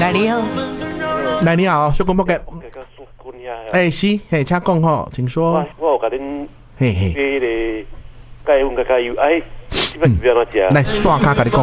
来你好， 来你好，小公伯嘅，是，请讲吼，请说。 我有甲恁嘿嘿， 迄个加温加油，哎，这摆是要安怎食？ 来刷卡甲你讲。